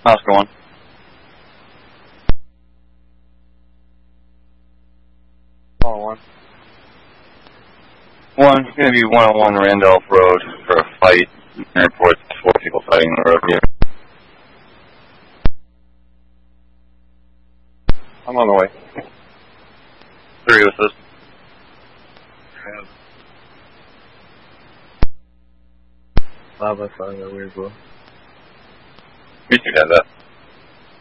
Oscar 1. 1. 1, it's going to be 101 Randolph Road for a fight. Airport, 4 people fighting on the road here. I'm on the way. 3 with us. Lava, weird blue. We should have that.